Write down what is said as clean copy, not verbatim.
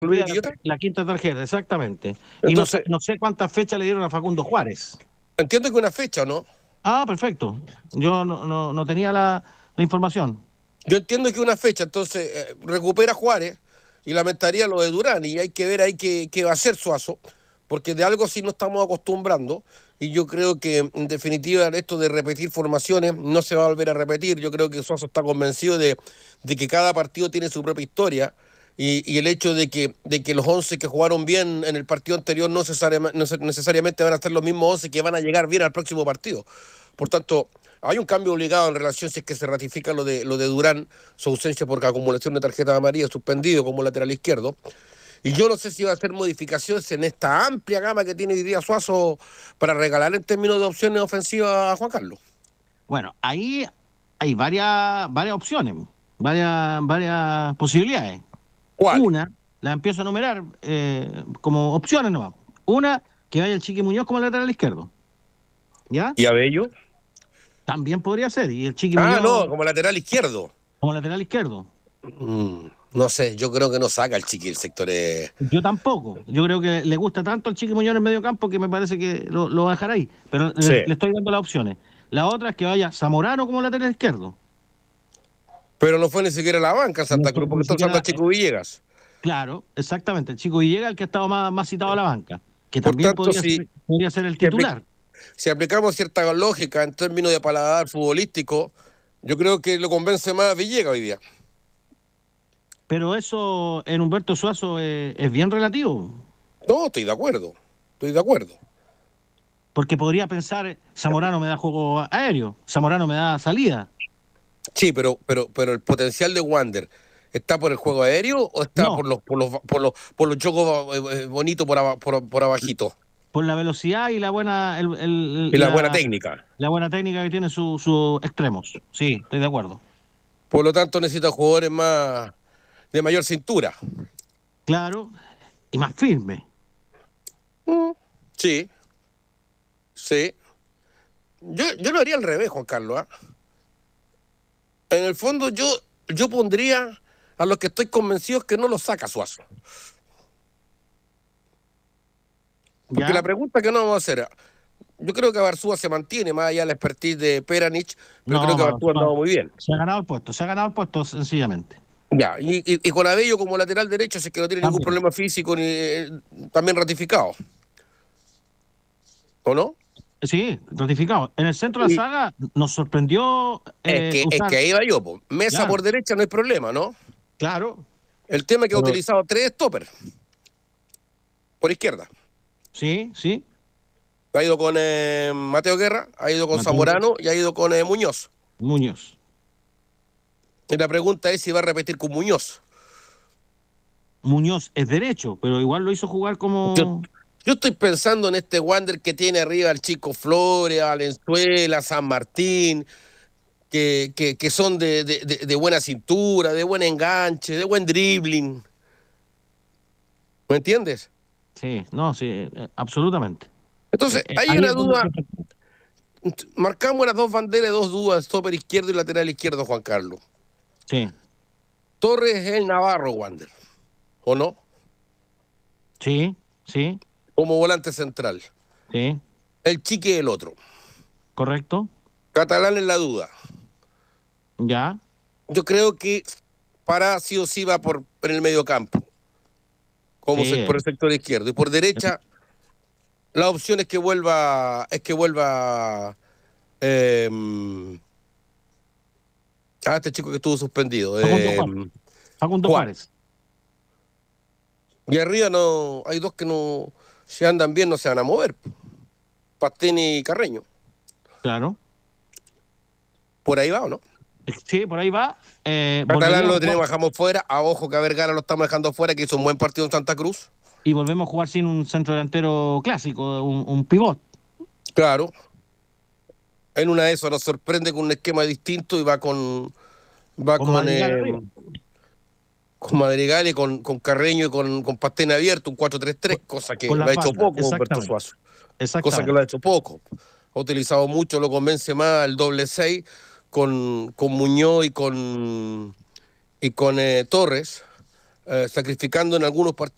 Luis incluida Quillota. la quinta tarjeta, exactamente. Y Entonces, no sé cuántas fechas le dieron a Facundo Juárez. entiendo que una fecha, ¿no? Ah, perfecto. Yo no tenía la información. Yo entiendo que una fecha, entonces recupera Juárez y lamentaría lo de Durán y hay que ver ahí qué va a hacer Suazo, porque de algo sí nos estamos acostumbrando y yo creo que en definitiva esto de repetir formaciones no se va a volver a repetir. Yo creo que Suazo está convencido de que cada partido tiene su propia historia y el hecho de que los 11 que jugaron bien en el partido anterior no necesariamente van a ser los mismos 11 que van a llegar bien al próximo partido. Por tanto, hay un cambio obligado en relación si es que se ratifica lo de Durán, su ausencia por acumulación de tarjetas amarillas, suspendido como lateral izquierdo. Y yo no sé si va a hacer modificaciones en esta amplia gama que tiene hoy día Suazo para regalar en términos de opciones ofensivas a Juan Carlos. Bueno, ahí hay varias opciones, varias posibilidades. ¿Cuáles? Una, la empiezo a enumerar como opciones nomás. Una, que vaya el Chiqui Muñoz como lateral izquierdo. ¿Ya? ¿Y Abello? También podría ser. Y el Chiqui Ah, Muñoz no, como lateral izquierdo. como lateral izquierdo. No sé, yo creo que no saca el Chiqui el sector. Yo tampoco. Yo creo que le gusta tanto al Chiqui Muñoz en el medio campo que me parece que lo va a dejar ahí. Pero Sí. le estoy dando las opciones. La otra es que vaya Zamorano como lateral izquierdo. Pero no fue ni siquiera a la banca en No Santa fue Cruz, porque ni está usando a siquiera, Chico Villegas. claro, exactamente. El Chico Villegas, el que ha estado más citado a la banca, que Por también tanto, si, podría ser el si apli- titular. si aplicamos cierta lógica en términos de paladar futbolístico, yo creo que lo convence más a Villegas hoy día. Pero eso en Humberto Suazo es bien relativo. No, estoy de acuerdo. Estoy de acuerdo. Porque podría pensar, Zamorano me da juego aéreo, Zamorano me da salida. Sí, pero el potencial de Wander, ¿está por el juego aéreo o está No, por los chocos bonitos por abajito? por la velocidad y la buena, Y la buena técnica. la buena técnica que tienen sus extremos. Sí, estoy de acuerdo. Por lo tanto, necesita jugadores de mayor cintura. Claro, y más firme. Mm, Sí, sí. Yo lo haría al revés, Juan Carlos. ¿Ah? En el fondo, yo pondría a los que estoy convencido que no lo saca Suazo. Porque la ¿Ya? pregunta que no vamos a hacer, yo creo que Barzúa se mantiene, más allá de la expertise de Peranich, pero creo No, que Barzúa ha andado muy bien. se ha ganado el puesto sencillamente. Ya, y con Abello como lateral derecho, si es que no tiene ningún También. problema físico, ni también ratificado, ¿o no? Sí, ratificado. En el centro de la Y saga nos sorprendió es que usar, ahí va yo, po. Mesa claro, por derecha no hay problema, ¿no? claro, El tema es que ha pero utilizado tres stoppers por izquierda. sí, sí, Ha ido con Mateo Guerra, ha ido con Mateo Zamorano y ha ido con Muñoz. Muñoz. Y la pregunta es si va a repetir con Muñoz. Muñoz es derecho, pero igual lo hizo jugar Yo, como, yo estoy pensando en este Wander que tiene arriba al Chico Flores, a Valenzuela, San Martín, que son de buena cintura, de buen enganche, de buen dribbling. ¿Me entiendes? sí, no, sí, absolutamente. Entonces, hay Ahí una es donde duda. Marcamos las dos banderas, dos dudas, stopper izquierdo y lateral izquierdo, Juan Carlos. sí, Torres es el Navarro, Wander, ¿o no? sí, sí, Como volante central. sí, El Chique el otro. correcto, Catalán en la duda. ya, Yo creo que para sí o sí va en el medio campo, sí, por el sector izquierdo. Y por derecha, la opción es que vuelva eh, este chico que estuvo suspendido, Facundo Juárez. Juárez, Y arriba no, hay dos que no, si andan bien, no se van a mover. Pastini y Carreño. claro, Por ahí va, ¿o no? sí, por ahí va, Catalán volvería a lo jugar tenemos, dejamos fuera. A ojo que a Vergara lo estamos dejando fuera, que hizo un buen partido en Santa Cruz. y volvemos a jugar sin un centro delantero clásico, un pivot, Claro. En una de esas nos sorprende con un esquema distinto y va con Madrigal arriba. con Madrigal y con Carreño y con Pastene abierto, un 4-3-3, cosa que Con lo las ha hecho bandas, poco Humberto exactamente, Suazo. Cosa que lo exactamente. ha hecho poco. Ha utilizado mucho, lo convence más el doble 6 con Muñoz y con Torres, sacrificando en algunos partidos